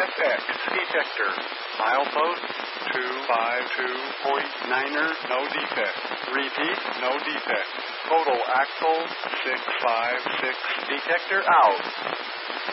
FX detector. Milepost 252.9er, no defect. Repeat, no defect. Total axle 656. Detector out.